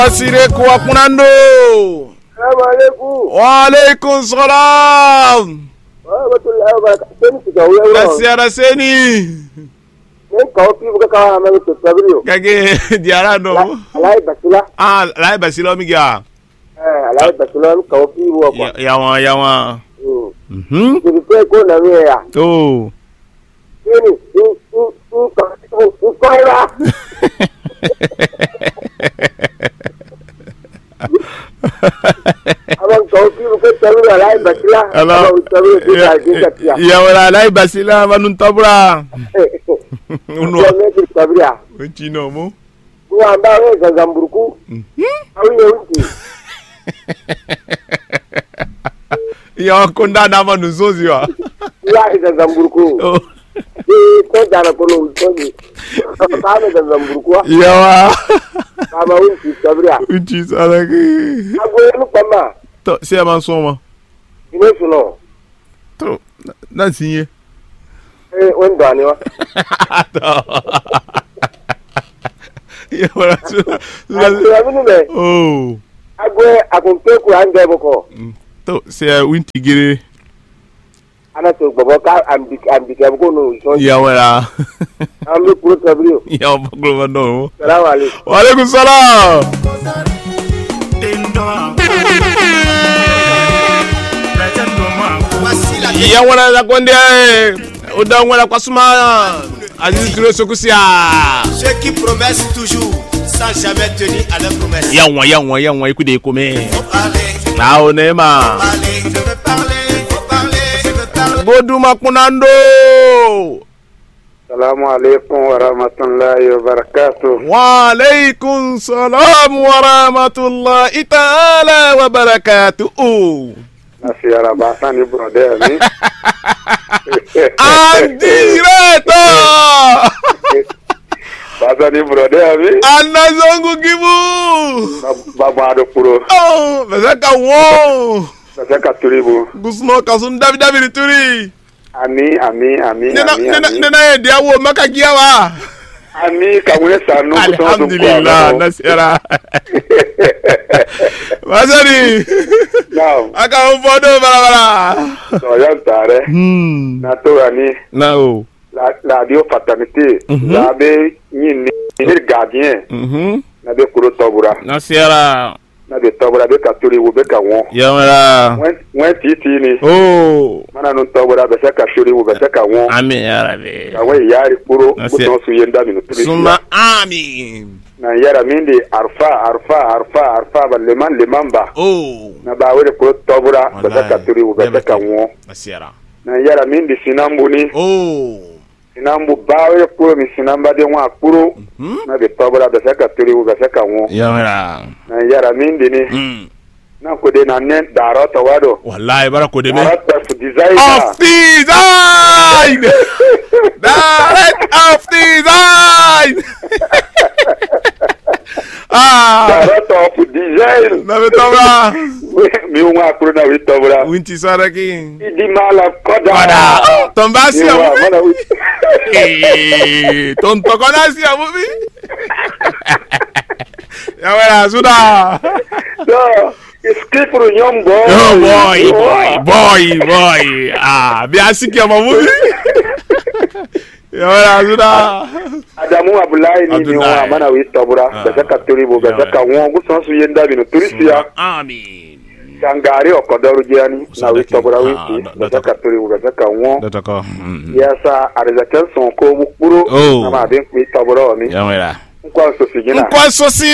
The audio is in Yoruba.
Asire kwa kunando. Assalamu alaikum. Wa alaikum salam. Rahmatullahi wa barakatuh. Nasiara seni. Ne kawo fi buka kawo ma to sabrio. Kage diara no. Alai basila. Ah, alai basila mi ga. Alai basila kawo fi wo ko. Yawa. Ke ko na we ya. Oh. Ni ko ra. Abang kau kira ke tahu alai basila. Kalau ya wala alai basila manun tabra. Uno. Tabra. Chino mo. Ku anda we gazamburku. Au ye unti. Ya konda na manuzozi wa. Ya gazamburku. Ko dara ko no unti. Kama gazamburku. Yawa. Kama unti tabra. Unti salaki. Ago no kama. To se amansoma. Ine suno. To na sinye. Wendo ani wa. Ya wala oh. Agwe akunte ku ande boko. To se winti gire. Ana to bobo ka ambike boko no so. Ya wala. Ambe ku tabrio. Ya boko no. Assalamu alaikum. Wa alaikum salam. Ya wala la konde odan wala kwasuma Aziz Touré Sokusia. Ceux qui promettent toujours sans jamais tenir à leurs promesses. Yawa ikude kome. Na onema. Je veux parler. Goduma kunando. Assalamu alaikum wa rahmatullahi wa barakatuh. Wa alaikum salam wa rahmatullahi ta'ala wa barakatuh. Nasiara basani brother ni. Andireto. Basani brother mi. Anazongu gibu. Baba do puro. Oh, bazaka wo. Basaka turibu. Gusno kasun David Turi. Ami. Nena dia wo makagia wa. Ami kamwe sanu kutoka. Alhamdulillah nasiara. Masari. Naam. Aka mfodo barabara. So yantare. Na to ani. Nao. La dio paternité. La be nyini ni gardien. Na be kuro tobura. Nasiara. Na be tobura be katuri wo be ka won. Yamara. Wen titi ni. Oh. Mana no tobura be se katuri wo be se ka won. Amen ya rabbi. Awe yari kuro buton su yenda minu. Suma amin. Na yara mindi arfa ba leman ba. Oh. Na ba wele kuro tobura be se katuri wo be se ka won. Nasiara. Na yara mindi sinambu ni. Oh. Sinambu bawe kuro mi sinamba de wa kuro. Na be tobura be se katuri wo be se ka won. Yamara. Na yara mindi ni. Na ko de na ne darata wado. Wallahi bara ko de me. Darata design. Of design. Direct of design. Darata of design. Na betobra. Mi wa kuro na witobra. Winti saraki. Idi mala koda. Tombasi Wa, amu. mana wi- Tonto konasi amu bi. Ya wala suda. So, skip ru nyombo. Oh boy. Ah, bi asiki amu bi. Ya wala suda. Adamu Abdullahi ni Abdullahi. wa mana witobra. Beza katuri bo beza ka won gu so su yenda binu turisia. Amin. Kangari okodoru jiani na witobra winti. Beza katuri bo beza ka won. Dotako. Yasa arizaken son ko bukuru. Oh. Na ma ben witobra ni. Ya wala. Nkwa so sigina. Nkwa sosi